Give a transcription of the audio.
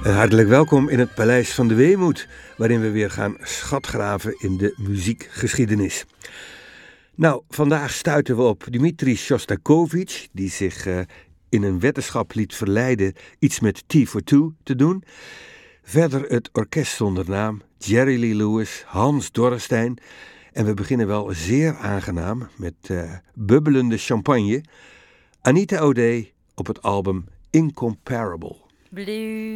Hartelijk welkom in het Paleis van de Weemoed, waarin we weer gaan schatgraven in de muziekgeschiedenis. Nou, vandaag stuiten we op Dmitri Shostakovich, die zich in een weddenschap liet verleiden iets met Tea for Two te doen. Verder het orkest zonder naam, Jerry Lee Lewis, Hans Dorrestein. En we beginnen wel zeer aangenaam met bubbelende champagne. Anita O'Day op het album Incomparable. Blue